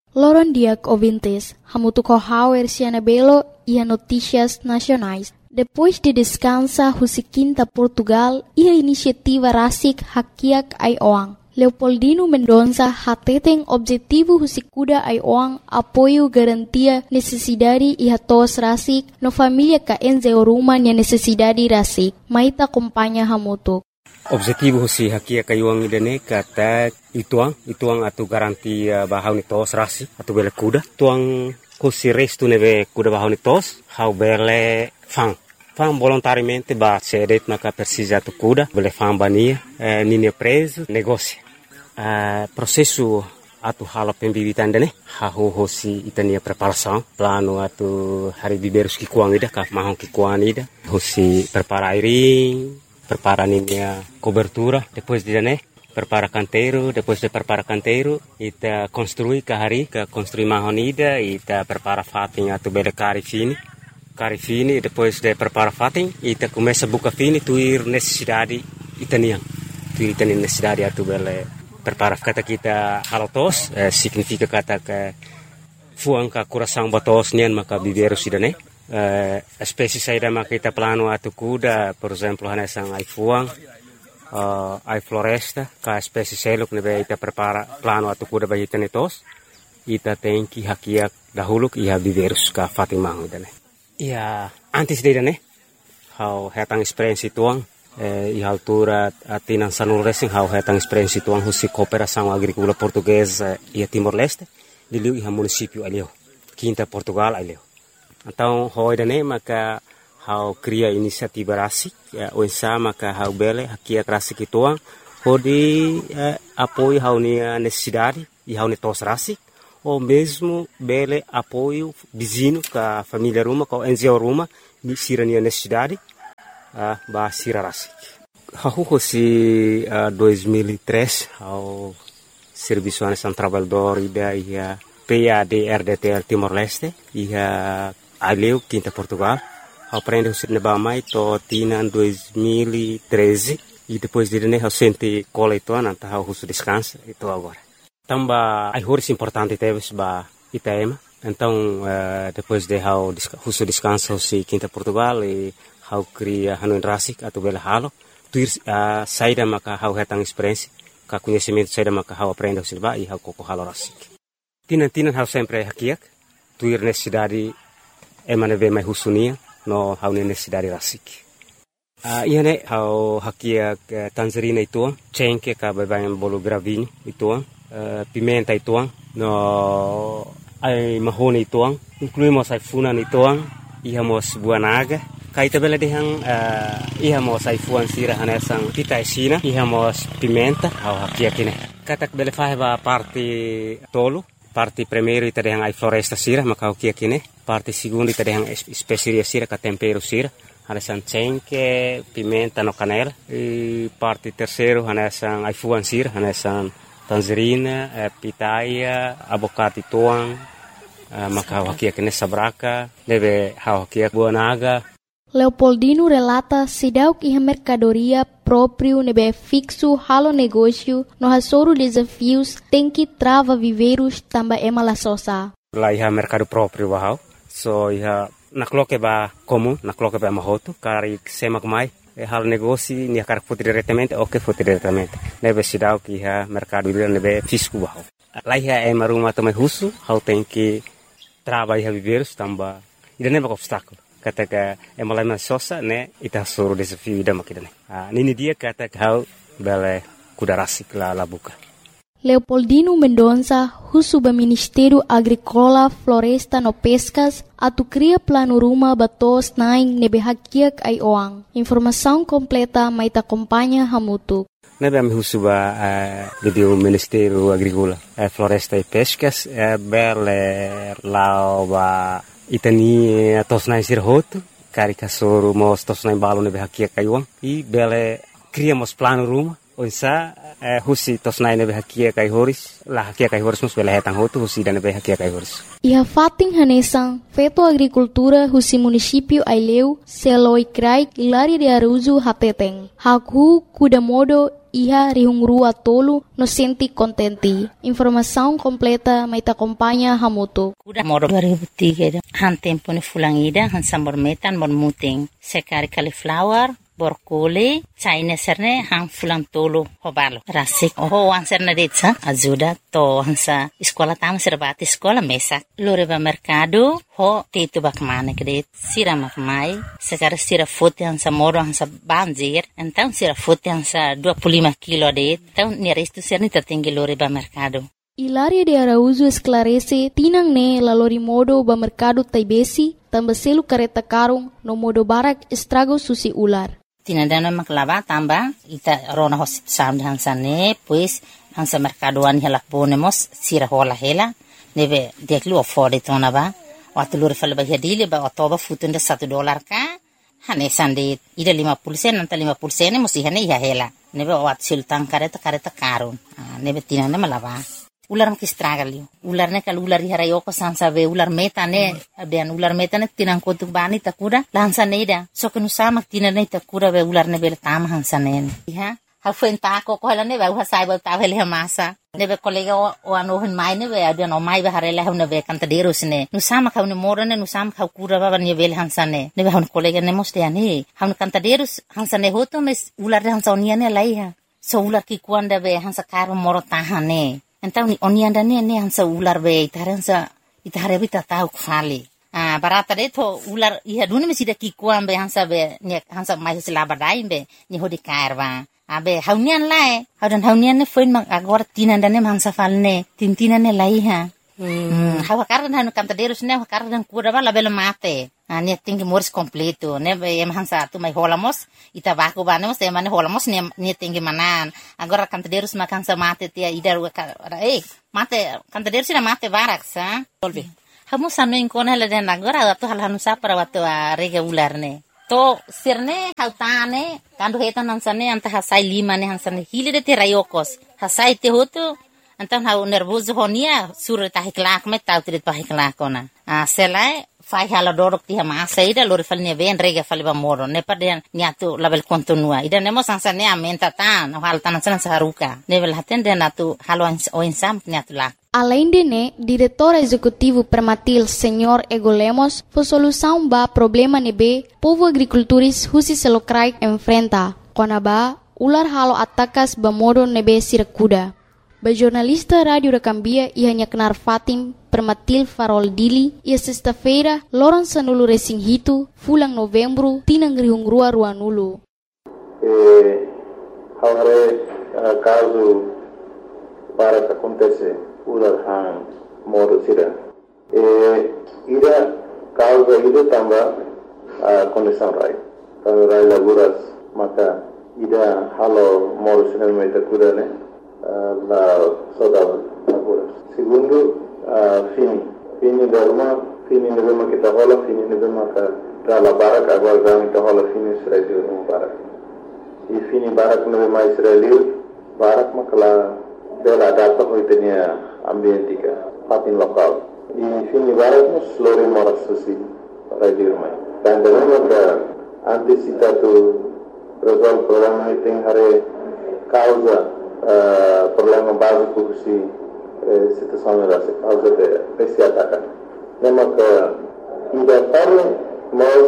Loron diak ouvintes, hamutu kohauer siana belo e notícias nacionais. Depois de descansa Husiquinta Portugal e a iniciativa Rasik Hakiak Aioang. Leopoldino Mendonça hateten objetivo Husikuda Aioang apoio garantia necessidade e hatos Rasik no família ka enzeoruma nia necessidade Rasik. Maita acompanha hamutu. Objetivo si Hakiak Aioang idane kata ituang atu garantia bahau ni tos Rasik atu bele kuda. Tuang kusi restu neve kuda bahau ni tos hau bele fang volontariamente ba cedet maka persisa tu kuda bele fang bania nini preso negócio processo atu hala pembibitan dane hahu hosi itania preparação plano atu hari biberus ki kuang ida ka mahon ki kuang ida hosi prepara airing prepara ninia cobertura depois de dane prepara canteiro depois de prepara canteiro ita construi ka hari ka construi mahon ida ita prepara fating atu bele cari fini depois de prepara fating ita começa buka fini tuir necessidade itanian tuir itanian necessidade atu bele prepara kata kita halotos significa kata ke fuang ka coração batos nian maka biberu sidane espécie saída maka kita plano atu kuda por exemplo hanesang ai fuang ai floresta ka espécie seluk nebe ita prepara plano atu kuda bagi tenetos ita tem que hakiak dahulu iha biberus ka fatimah idane. Ia antes de né, how hetang experiência tuang e altura atinan sanul racing how hetang experiência tuang husi cooperação agrícola portuguesa e Timor-Leste liliu iha município alio Quinta Portugal alio. Então how idane maka how cria inisiativa Rasik o ensama maka how bele hakia Rasik tuang hodi apoio how ni necessidade e how ni tos Rasik ou mesmo bele apoio vizinho com a família Ruma, com a NGO Ruma, sirania necessidade, ba sira Rasik. Hahu si 2003 ao serviço nacional trabalhador ida ia PAD-RDTL Timor-Leste ia aleu Quinta Portugal. Aprende o sir nebamai to tina 2013 e depois de né ao sente cola itu nanta ao russo descansa itu agora. Tamba ai horas importante teve ba ITM. Então depois de how russo descansa si Quinta Portugal e how cria hanuin Rasik atau bela halo tuir saída maka how hetang experiência ka conhecimento saída maka how aprende o ba e how koko halo Rasik. Tinan how sempre hakiak tuir necessidade emane ve mai husunia no how necessidade Rasik. Iane how hakiak Tanzania itu cengke ka babayan bolu gravinho itu pimenta ituang no ai mahoni ituang incluímos ai funan ituang ihamos buanaga kaita bela dehang ihamos ai fuan sira hanesang kita sina ihamos pimenta au hakia kine katak bela fahba parte tolo parte primeiro ita dehang ai floresta sira maka hakia kine parte segundo ita dehang especiaria sira ka tempero sira hanesang cengke pimenta no canela e parte terceiro hanesang ai fuan sira hanesang tangerina, pitaia, abocate tuang, maka hakia kene sabraka, deve hakia buanaga. Leopoldino relata sidau que a mercadoria próprio nebe fixo halo negócio no hasoro desafios tem que trava viveiros tamba emala sosa. Lá iha mercado próprio bahau, so iha nakloke ba comum, nakloke ba mahoto, kari semak mai. Hal negócio ni akar foto diretamente ou que foto diretamente nebe sidau que ha mercado ele nebe fisco bahau lá é maruma também russo how tem que trabalhar viver tamba ida nebe obstáculo kata ka malama sosa né ita soro desafio ida makidane nini dia kata how bele kuda Rasik la buka. Leopoldino Mendonça, Russo do Ministério Agrícola, Floresta no Pescas, atu cria plano ruma batos naing nebe hakiak ai oang. Informação completa mai ta acompanha hamutu. Nebe am Russo ba do Ministério Agrícola, Floresta e Pescas, bele lao ba itani tos naing sirhoto, karika soro mos tos naing balo nebe hakiak ai oang e bele criamos plano ruma Onsa husi tosnai nebe hakia kai horis la hakia kai horis mus bela hetang hotu husi dan nebe hakia kai horis. Iha fating hanesang feto agricultura husi município Aileu seloi krai Hilaria de Araújo hateteng. Hakhu kuda modo iha rihungrua tolu no senti contenti. Informação completa mai ta acompanha hamoto. Kuda modo 2003 han tempo ni fulangida han sambor metan mon muting sekari cauliflower borkole China serne hang fulang tolo hobalo rasik ho anserne detsa ajuda to hansa sekolah tam serbati sekolah mesak loreba mercado ho tetu bakmane kredit sira makmai sekarang sira foto hansa moro hansa banjir então sira foto hansa 25 kilo det então nerestu serni tertinggi loreba mercado. Hilaria de Araújo esclarece tinang ne lalori modo ba mercado taibesi tambah selu kareta karung no modo barak estrago susi ular. Tinadana maklava tamba ita rona hosit sam hansa ne pues hansa mercadoan hela ponemos sira hola hela nebe deklu afford tona ba watulur fal ba hadile ba otoba futunda $1 ka hane sande ida 50 sen anta 50 sen musi hane ya hela nebe wat sultan kareta karun nebe tinana malava ular makistragalio ular ne kal ular harayoko sansa be ular metane abian ular metane tinang kotuk bani takura lansa neida so kenu sama tinane takura be ular ne bel tam hansa ne ha ha fuenta ko hala ne ba sai ba ta vele masa ne be kolega o ano hin mai ne be abian o mai ba harela ne be kantaderos ne nu sama kau ne morane nu sama kau kura ba ne bel hansa ne be hon kolega ne moste ani han kantaderos hansa ne hoto mes ular hansa oniane laiha so ular ki kuanda be hansa karo moro tahane. Então ni onianda ne hansa ular be itare bita tau kfali barata de to ular iha dune mesida ki kuambe hansa be ne hansa mai selaba dai be ni hodi karwa abe haunian lae haunian ne foin mag agora tinanda ne hansa falne tintina ne laiha hawa kardan hanu kantaderos ne kardan kura bala bela mate ne tinggi moris completo ne be hansa tu mai holamos ita baku banemos te mane holamos ne tinggi manan agora kantaderos makansa mate tia idar mate kantaderos na mate barak sa solve hamu sanu inkona la den agora tu hal hanu sa para watu rega ular ne to sirne hautane kandu hetan hansane anta hasai 5 ne hansane hilide te rayokos hasai te hotu antan hau nervoso honia sur ta hiklak me tau trit pa hiklakona selai fai hala dorok ti ma saida lori falne ven rega faliba moro ne paden niatu label kontinua ida nemo sansane amenta tan hal tan san saruka level haten den atu halo o insam niatu la. Além de ne, diretor executivo Permatil Senhor Ego Lemos, foi solução ba problema nebe povo agricultores husi selokrai enfrenta. Konaba ular halo atakas ba modo nebe sirakuda. Ba jornalista Radio da Cambia ia nyaknar Fatim Permatil Farol Dili ia sexta-feira loran sanulu resinghitu fulang novembro tinang rihungrua ruanulu. Haware caso para que acontece ular han modo sira. Ida causa ida tamba condição rai. Kalau rai laburas maka ida halo modo sira meta kudane la saudade laburas. Segundo fini derma kita hola fini derma ka dala barak agora gami kita hola fini Israel no barak e fini barak no mais Israel barak makala bela data hoitenia ambientika fatin lokal e fini barak no slore moras susi radio mai dan derma ka antisipatu resolve problema tem hare causa problema básico si situação era causa de esse ataque. Lembra que ainda para nós